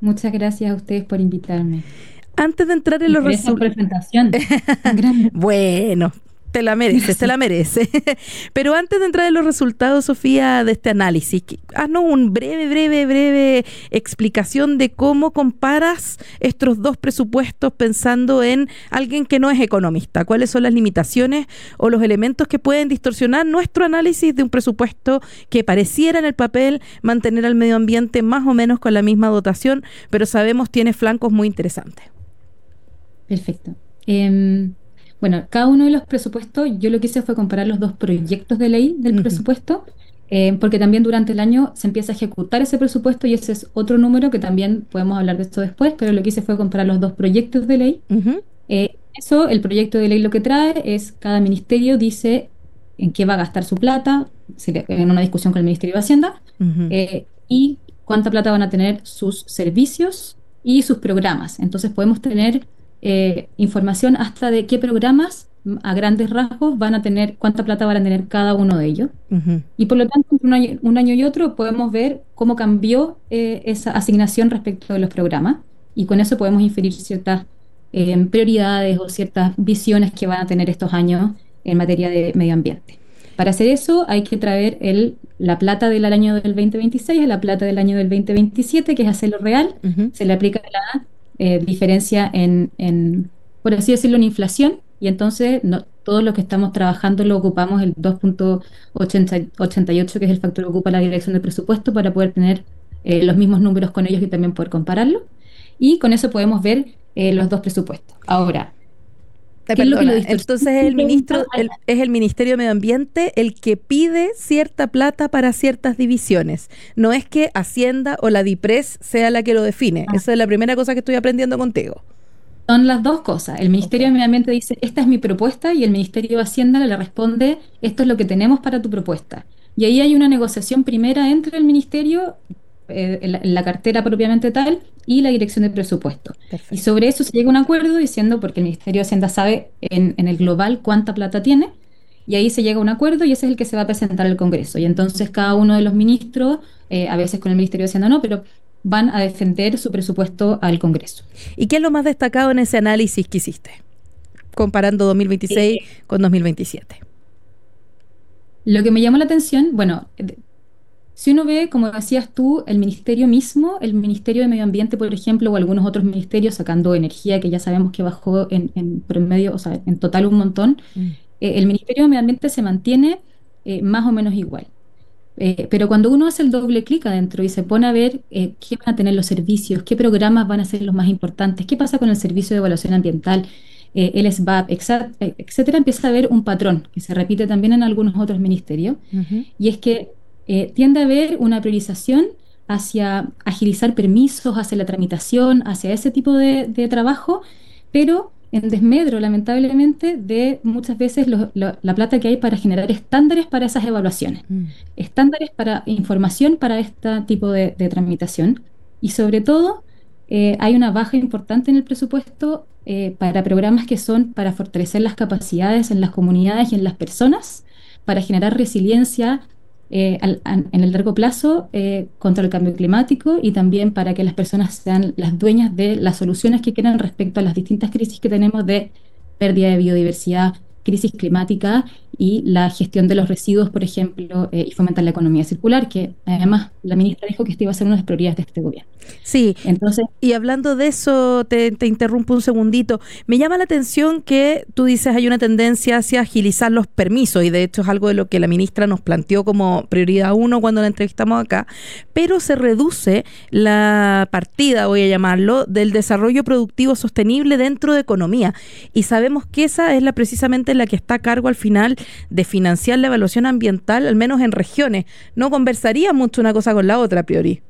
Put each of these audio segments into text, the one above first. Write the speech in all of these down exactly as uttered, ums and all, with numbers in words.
Muchas gracias a ustedes por invitarme. Antes de entrar en Y los por esa resultados. presentación tan grande. Bueno, te la mereces, te Gracias. la mereces. Pero antes de entrar en los resultados, Sofía, de este análisis, que- haznos un breve, breve, breve explicación de cómo comparas estos dos presupuestos pensando en alguien que no es economista. ¿Cuáles son las limitaciones o los elementos que pueden distorsionar nuestro análisis de un presupuesto que pareciera en el papel mantener al medio ambiente más o menos con la misma dotación, pero sabemos tiene flancos muy interesantes? Perfecto. Em, bueno, cada uno de los presupuestos, yo lo que hice fue comparar los dos proyectos de ley del Ujú. presupuesto, em, porque también durante el año se empieza a ejecutar ese presupuesto y ese es otro número que también podemos hablar de esto después, pero lo que hice fue comparar los dos proyectos de ley. Ujú. Eh, eso, el proyecto de ley lo que trae es cada ministerio dice en qué va a gastar su plata, se le- en una discusión con el Ministerio de Hacienda, Ujú. eh, y cuánta plata van a tener sus servicios y sus programas. Entonces podemos tener eh, información hasta de qué programas mm, a grandes rasgos van a tener, cuánta plata van a tener cada uno de ellos. Ujú. Y por lo tanto, entre un año, un año y otro podemos ver cómo cambió eh, esa asignación respecto de los programas y con eso podemos inferir ciertas eh, prioridades o ciertas visiones que van a tener estos años en materia de medio ambiente. Para hacer eso hay que traer el, la plata del año del dos mil veintiséis a la plata del año del dos mil veintisiete, que es hacerlo real. Ujú. Se le aplica la eh, diferencia en, en, por así decirlo, en inflación y entonces no, todo lo que estamos trabajando lo ocupamos el dos punto ochenta y ocho, que es el factor que ocupa la dirección de presupuesto, para poder tener eh, los mismos números con ellos y también poder compararlo. Y con eso podemos ver eh, los dos presupuestos. Ahora, Eh, ¿qué es lo que lo perdona, distorsiona? entonces es el ministro, Pregunta. el- es el Ministerio de Medio Ambiente el que pide cierta plata para ciertas divisiones. No es que Hacienda o la DIPRES sea la que lo define. Ah, Esa es la primera cosa que estoy aprendiendo contigo. son las dos cosas. El Ok. Ministerio de Medio Ambiente dice, esta es mi propuesta, y el Ministerio de Hacienda le responde, esto es lo que tenemos para tu propuesta. Y ahí hay una negociación primera entre el Ministerio, eh, en la, en la cartera propiamente tal, y la Dirección de Presupuesto. Y Perfecto. sobre eso se llega a un acuerdo diciendo, porque el Ministerio de Hacienda sabe en, en el global cuánta plata tiene, y ahí se llega a un acuerdo y ese es el que se va a presentar al Congreso. Y entonces cada uno de los ministros, eh, a veces con el Ministerio de Hacienda no, pero van a defender su presupuesto al Congreso. ¿Y qué es lo más destacado en ese análisis que hiciste, comparando dos mil veintiséis con dos mil veintisiete? Lo que me llamó la atención, bueno, de- si uno ve, como decías tú, el ministerio mismo, el Ministerio de Medio Ambiente, por ejemplo, o algunos otros ministerios sacando energía, que ya sabemos que bajó en, en promedio, o sea, en total un montón, Mm. eh, el Ministerio de Medio Ambiente se mantiene eh, más o menos igual. Eh, pero cuando uno hace el doble clic adentro y se pone a ver eh, qué van a tener los servicios, qué programas van a ser los más importantes, qué pasa con el servicio de evaluación ambiental, eh, el S B A P, etcétera, etcétera, empieza a ver un patrón que se repite también en algunos otros ministerios, Ujú. y es que eh, tiende a haber una priorización hacia agilizar permisos, hacia la tramitación, hacia ese tipo de, de trabajo, pero en desmedro, lamentablemente, de muchas veces lo- lo- la plata que hay para generar estándares para esas evaluaciones, Mm. estándares para información para este tipo de, de tramitación. Y sobre todo, eh, hay una baja importante en el presupuesto eh, para programas que son para fortalecer las capacidades en las comunidades y en las personas, para generar resiliencia eh, al- an- en el largo plazo eh, contra el cambio climático, y también para que las personas sean las dueñas de las soluciones que quieran respecto a las distintas crisis que tenemos de pérdida de biodiversidad, crisis climática y la gestión de los residuos, por ejemplo, eh, y fomentar la economía circular, que además la ministra dijo que esta iba a ser una de las prioridades de este gobierno. Sí, Entonces, y hablando de eso, te, te interrumpo un segundito. Me llama la atención que tú dices hay una tendencia hacia agilizar los permisos, y de hecho es algo de lo que la ministra nos planteó como prioridad uno cuando la entrevistamos acá, pero se reduce la partida, voy a llamarlo, del desarrollo productivo sostenible dentro de economía. Y sabemos que esa es la precisamente la que está a cargo al final de financiar la evaluación ambiental, al menos en regiones. No conversaría mucho una cosa con la otra a priori.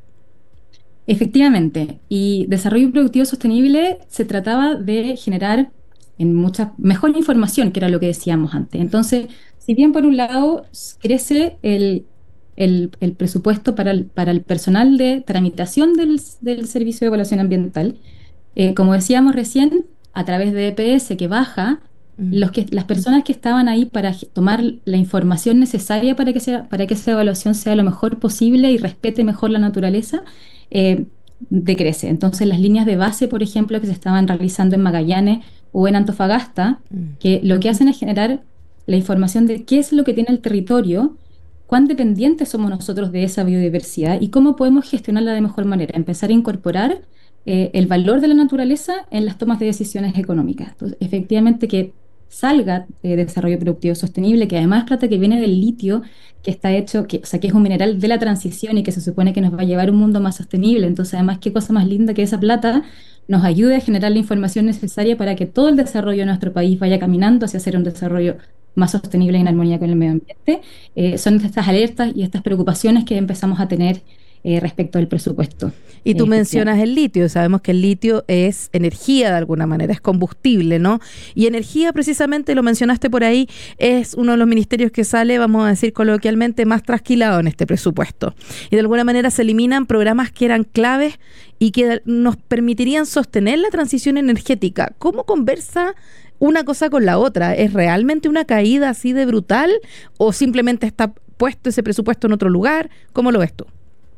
efectivamente, y desarrollo productivo sostenible se trataba de generar en mucha mejor información, que era lo que decíamos antes. Entonces, si bien por un lado s- crece el, el- el presupuesto para el, para el personal de tramitación del, s- del servicio de evaluación ambiental, eh, como decíamos recién, a través de E P S que baja, Mm. los que, las personas que estaban ahí para ge- tomar la información necesaria para que sea, para que esa evaluación sea lo mejor posible y respete mejor la naturaleza, eh, decrece. Entonces, las líneas de base, por ejemplo, que se estaban realizando en Magallanes o en Antofagasta, Mm. que lo que hacen es generar la información de qué es lo que tiene el territorio, cuán dependientes somos nosotros de esa biodiversidad y cómo podemos gestionarla de mejor manera, empezar a incorporar eh, el valor de la naturaleza en las tomas de decisiones económicas. Entonces, efectivamente que salga eh, desarrollo productivo sostenible, que además es plata que viene del litio, que está hecho, que, o sea, que es un mineral de la transición y que se supone que nos va a llevar a un mundo más sostenible. Entonces, además, qué cosa más linda que esa plata nos ayude a generar la información necesaria para que todo el desarrollo de nuestro país vaya caminando hacia ser un desarrollo más sostenible y en armonía con el medio ambiente. Eh, son estas alertas y estas preocupaciones que empezamos a tener eh, respecto al presupuesto. Y tú Eh, mencionas el litio, sabemos que el litio es energía de alguna manera, es combustible, ¿no? Y energía, precisamente, lo mencionaste por ahí, es uno de los ministerios que sale, vamos a decir coloquialmente, más trasquilado en este presupuesto. Y de alguna manera se eliminan programas que eran claves y que nos permitirían sostener la transición energética. ¿Cómo conversa una cosa con la otra? ¿Es realmente una caída así de brutal o simplemente está puesto ese presupuesto en otro lugar? ¿Cómo lo ves tú?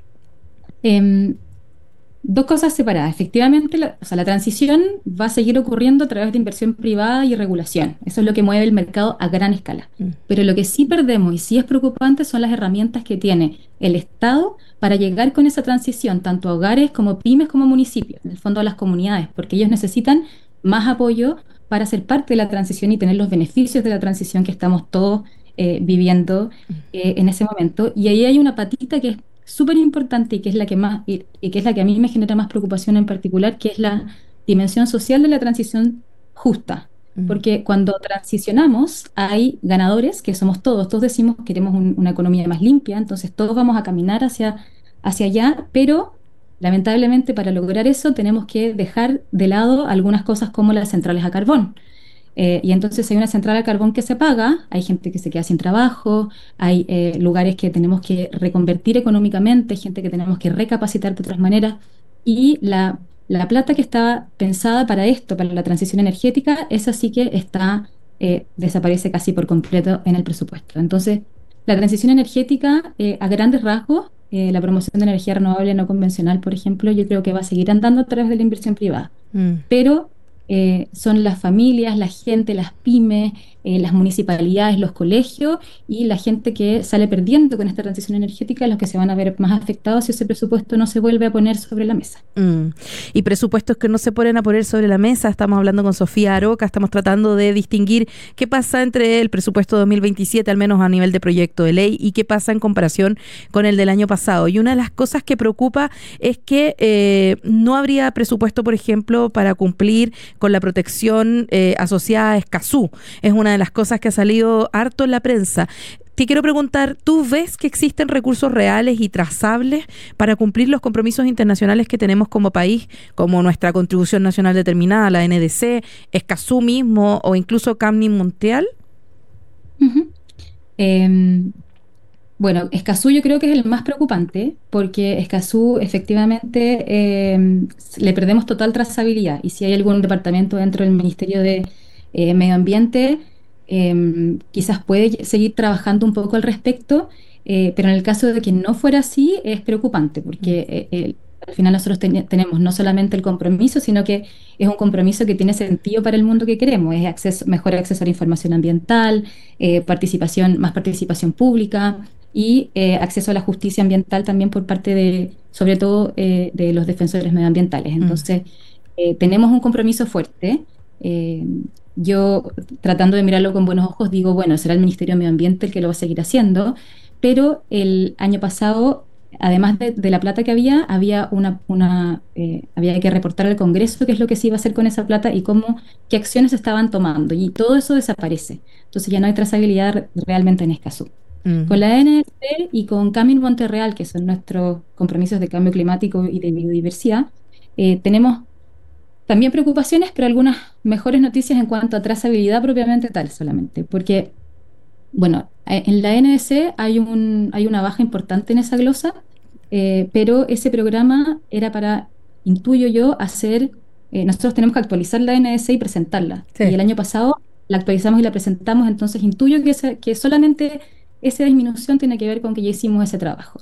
Eh, Dos cosas separadas. Efectivamente, la, o sea, la transición va a seguir ocurriendo a través de inversión privada y regulación. Eso es lo que mueve el mercado a gran escala. Mm. Pero lo que sí perdemos y sí es preocupante son las herramientas que tiene el Estado para llegar con esa transición, tanto a hogares como pymes como municipios, en el fondo a las comunidades, porque ellos necesitan más apoyo para ser parte de la transición y tener los beneficios de la transición que estamos todos eh, viviendo eh, en ese momento. Y ahí hay una patita que es súper importante y que es la que más y, y que es la que a mí me genera más preocupación en particular, que es la dimensión social de la transición justa. Mm. Porque cuando transicionamos hay ganadores, que somos todos, todos decimos que queremos un- una economía más limpia, entonces todos vamos a caminar hacia, hacia allá, pero lamentablemente para lograr eso tenemos que dejar de lado algunas cosas como las centrales a carbón. Eh, y entonces hay una central a carbón que se paga, hay gente que se queda sin trabajo, hay eh, lugares que tenemos que reconvertir económicamente, gente que tenemos que recapacitar de otras maneras. Y la, la plata que estaba pensada para esto, para la transición energética, esa sí que está, eh, desaparece casi por completo en el presupuesto. Entonces, la transición energética, eh, a grandes rasgos, eh, la promoción de energía renovable no convencional, por ejemplo, yo creo que va a seguir andando a través de la inversión privada. Mm. Pero eh, son las familias, la gente, las pymes, eh, las municipalidades, los colegios y la gente que sale perdiendo con esta transición energética, los que se van a ver más afectados si ese presupuesto no se vuelve a poner sobre la mesa. Mm. Y presupuestos que no se ponen a poner sobre la mesa. Estamos hablando con Sofía Aroca, estamos tratando de distinguir qué pasa entre el presupuesto dos mil veintisiete, al menos a nivel de proyecto de ley, y qué pasa en comparación con el del año pasado. Y una de las cosas que preocupa es que eh, no habría presupuesto, por ejemplo, para cumplir con la protección eh, asociada a Escazú. Es una de las cosas que ha salido harto en la prensa. Te quiero preguntar, ¿tú ves que existen recursos reales y trazables para cumplir los compromisos internacionales que tenemos como país, como nuestra contribución nacional determinada, la N D C, Escazú mismo o incluso Camnin Montreal? Ujú. Eh, bueno, Escazú yo creo que es el más preocupante porque Escazú efectivamente eh, le perdemos total trazabilidad y si hay algún departamento dentro del Ministerio de eh, Medio Ambiente, eh, quizás puede seguir trabajando un poco al respecto, eh, pero en el caso de que no fuera así es preocupante porque eh, eh, al final nosotros ten- tenemos no solamente el compromiso, sino que es un compromiso que tiene sentido para el mundo que queremos, es acceso, mejor acceso a la información ambiental, eh, participación, más participación pública y eh, acceso a la justicia ambiental también por parte de, sobre todo, eh, de los defensores medioambientales. Mm. Entonces, eh, tenemos un compromiso fuerte. Eh, yo, tratando de mirarlo con buenos ojos, digo, bueno, será el Ministerio de Medio Ambiente el que lo va a seguir haciendo, pero el año pasado, además de, de la plata que había, había una, una eh, había que reportar al Congreso qué es lo que se iba a hacer con esa plata y cómo, qué acciones se estaban tomando, y todo eso desaparece. Entonces ya no hay trazabilidad re- realmente en Escazú. Con Mm. la N S C y con Camil Monterreal, que son nuestros compromisos de cambio climático y de biodiversidad, eh, tenemos también preocupaciones, pero algunas mejores noticias en cuanto a trazabilidad propiamente tal solamente. Porque, bueno, eh, en la N S C hay un, hay una baja importante en esa glosa, eh, pero ese programa era para, intuyo yo, hacer, eh, nosotros tenemos que actualizar la N S C y presentarla. Y Sí. el año pasado la actualizamos y la presentamos, entonces intuyo que, esa- que solamente esa disminución tiene que ver con que ya hicimos ese trabajo.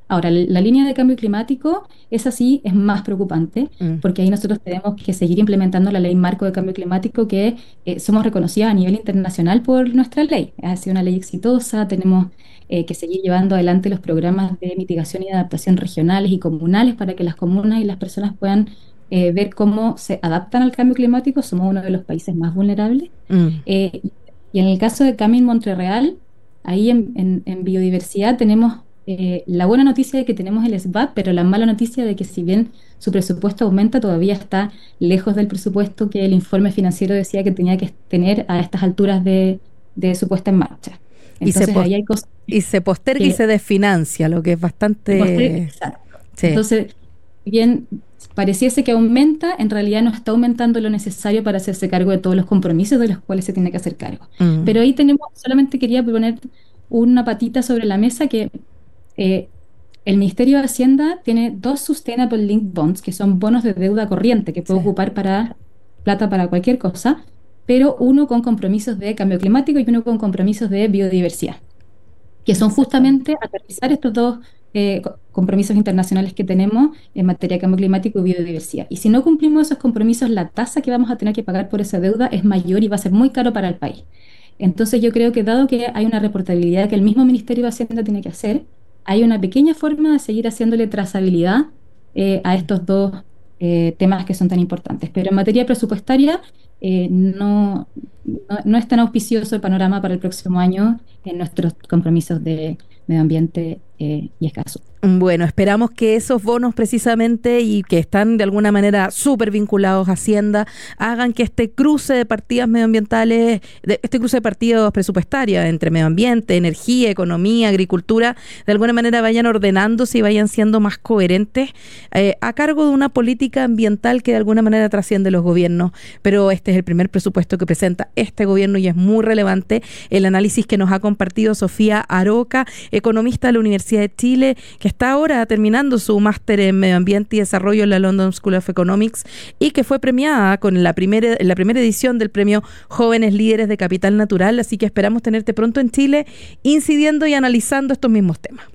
Ahora, la, la línea de cambio climático, esa sí es más preocupante, Mm. porque ahí nosotros tenemos que seguir implementando la ley marco de cambio climático, que eh, somos reconocidas a nivel internacional por nuestra ley. Ha sido una ley exitosa, tenemos eh, que seguir llevando adelante los programas de mitigación y adaptación regionales y comunales para que las comunas y las personas puedan eh, ver cómo se adaptan al cambio climático. Somos uno de los países más vulnerables. Mm. Eh, y en el caso de Camin Montreal, ahí en, en, en biodiversidad tenemos eh, la buena noticia de que tenemos el S B A P, pero la mala noticia de que si bien su presupuesto aumenta, todavía está lejos del presupuesto que el informe financiero decía que tenía que tener a estas alturas de, de su puesta en marcha. Entonces y se, ahí hay cosas y se posterga que, y se desfinancia, lo que es bastante... posterga, exacto. Sí. Entonces, bien pareciese que aumenta, en realidad no está aumentando lo necesario para hacerse cargo de todos los compromisos de los cuales se tiene que hacer cargo. Mm. Pero ahí tenemos, solamente quería poner una patita sobre la mesa, que eh, el Ministerio de Hacienda tiene dos Sustainable Linked Bonds, que son bonos de deuda corriente que puede Sí. ocupar para plata para cualquier cosa, pero uno con compromisos de cambio climático y uno con compromisos de biodiversidad, que son justamente aterrizar estos dos eh, co- compromisos internacionales que tenemos en materia de cambio climático y biodiversidad. Y si no cumplimos esos compromisos, la tasa que vamos a tener que pagar por esa deuda es mayor y va a ser muy caro para el país. Entonces yo creo que dado que hay una reportabilidad que el mismo Ministerio de Hacienda tiene que hacer, hay una pequeña forma de seguir haciéndole trazabilidad eh, a estos dos eh, temas que son tan importantes. Pero en materia presupuestaria eh, no, no, no es tan auspicioso el panorama para el próximo año en nuestros compromisos de medio ambiente eh, y escaso. Bueno, esperamos que esos bonos precisamente y que están de alguna manera súper vinculados a Hacienda hagan que este cruce de partidas medioambientales, de, este cruce de partidas presupuestarias entre medio ambiente, energía, economía, agricultura, de alguna manera vayan ordenándose y vayan siendo más coherentes eh, a cargo de una política ambiental que de alguna manera trasciende los gobiernos. Pero este es el primer presupuesto que presenta este gobierno y es muy relevante el análisis que nos ha compartido Sofía Aroca, economista de la Universidad de Chile, que está ahora terminando su máster en Medio Ambiente y Desarrollo en la London School of Economics y que fue premiada con la primera, la primera edición del premio Jóvenes Líderes de Capital Natural, así que esperamos tenerte pronto en Chile incidiendo y analizando estos mismos temas.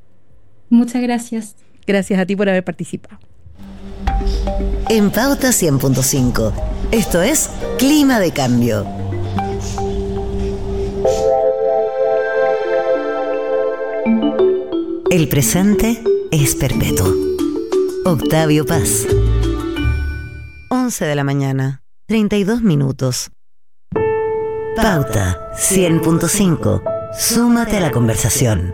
Muchas gracias. Gracias a ti por haber participado. En Pauta cien punto cinco, esto es Clima de Cambio. El presente es perpetuo. Octavio Paz. once de la mañana, treinta y dos minutos. Pauta cien punto cinco. Súmate a la conversación.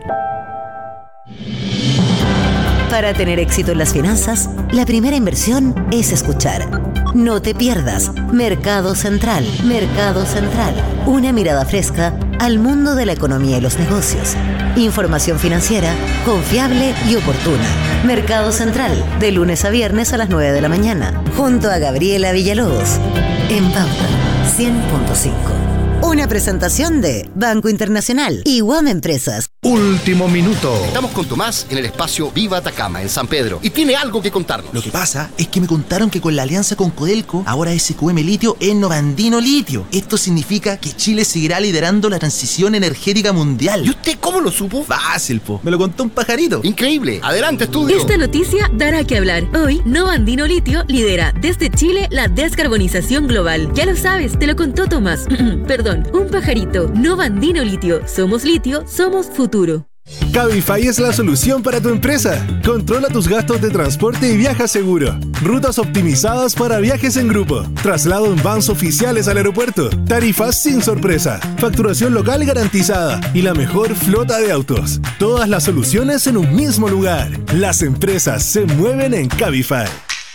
Para tener éxito en las finanzas, la primera inversión es escuchar. No te pierdas Mercado Central. Mercado Central. Una mirada fresca al mundo de la economía y los negocios. Información financiera confiable y oportuna. Mercado Central, de lunes a viernes a las nueve de la mañana, junto a Gabriela Villalobos. En Pauta cien punto cinco. Una presentación de Banco Internacional y U A M Empresas. Último minuto. Estamos con Tomás en el espacio Viva Atacama, en San Pedro, y tiene algo que contarnos. Lo que pasa es que me contaron que con la alianza con Codelco, ahora S Q M Litio es Novandino Litio. Esto significa que Chile seguirá liderando la transición energética mundial. ¿Y usted cómo lo supo? Fácil, po. Me lo contó un pajarito. Increíble. Adelante, estudio. Esta noticia dará que hablar. Hoy, Novandino Litio lidera desde Chile la descarbonización global. Ya lo sabes, te lo contó Tomás. Perdón, un pajarito. Novandino Litio. Somos litio, somos futuro. Cabify es la solución para tu empresa. Controla tus gastos de transporte y viaja seguro. Rutas optimizadas para viajes en grupo. Traslado en vans oficiales al aeropuerto. Tarifas sin sorpresa. Facturación local garantizada. Y la mejor flota de autos. Todas las soluciones en un mismo lugar. Las empresas se mueven en Cabify.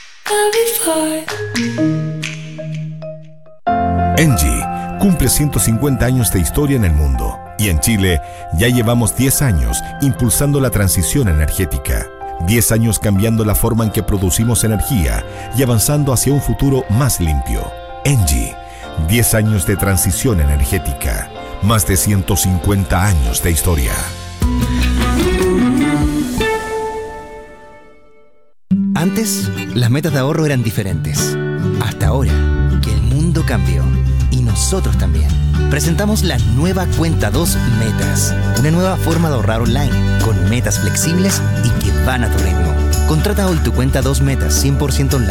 Engie cumple ciento cincuenta años de historia en el mundo. Y en Chile ya llevamos diez años impulsando la transición energética. diez años cambiando la forma en que producimos energía y avanzando hacia un futuro más limpio. Engie, diez años de transición energética. Más de ciento cincuenta años de historia. Antes, las metas de ahorro eran diferentes. Hasta ahora, que el mundo cambió y nos nosotros también. Presentamos la nueva Cuenta dos Metas, una nueva forma de ahorrar online, con metas flexibles y que van a tu ritmo. Contrata hoy tu Cuenta dos Metas cien por ciento online